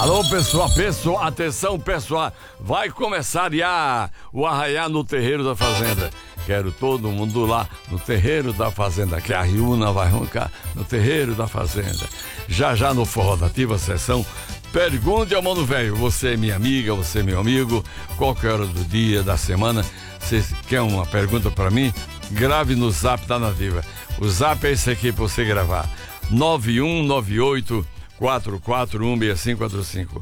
Alô, pessoal, atenção, pessoal, vai começar já o arraiá no terreiro da fazenda. Quero todo mundo lá no terreiro da fazenda, que a Riuna vai roncar no terreiro da fazenda. Já no Forró da Ativa, sessão Pergunte ao Mano Velho. Você é minha amiga, você é meu amigo, qualquer hora do dia, da semana, você quer uma pergunta pra mim? Grave no zap da Nativa. O zap é esse aqui pra você gravar: 9198 4416545.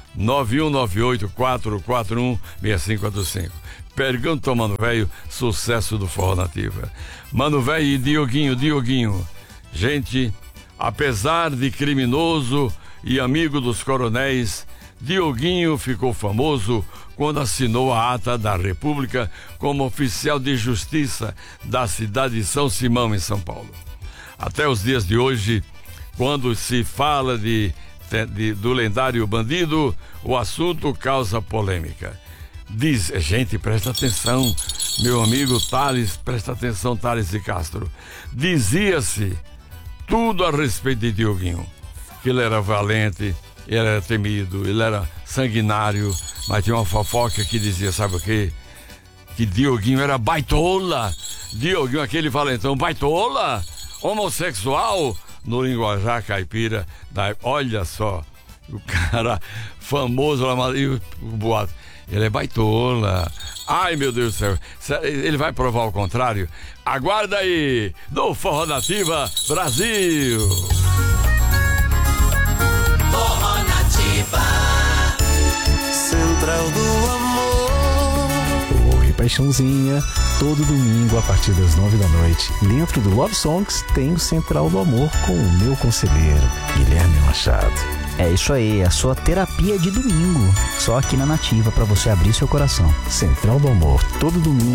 9198-441-6545. Pergunta ao Mano Velho, sucesso do Forró Nativa. Mano Velho e Dioguinho. Gente, apesar de criminoso e amigo dos coronéis, Dioguinho ficou famoso quando assinou a ata da República como oficial de justiça da cidade de São Simão, em São Paulo. Até os dias de hoje, quando se fala do lendário bandido, o assunto causa polêmica. Gente, presta atenção, meu amigo Thales, presta atenção, Thales de Castro. Dizia-se tudo a respeito de Dioguinho, que ele era valente, ele era temido, ele era sanguinário, mas tinha uma fofoca que dizia, sabe o quê? Que Dioguinho era baitola. Dioguinho, aquele valentão, baitola, homossexual, no linguajar caipira. Olha só, o cara famoso lá, e o boato, ele é baitola. Ai, meu Deus do céu, ele vai provar o contrário? Aguarda aí, do Forró Nativa Brasil. Forró Nativa, Central do Amor. Oi, paixãozinha. Todo domingo, a partir das 9 da noite, dentro do Love Songs, tem o Central do Amor com o meu conselheiro, Guilherme Machado. É isso aí, a sua terapia de domingo. Só aqui na Nativa, pra você abrir seu coração. Central do Amor, todo domingo.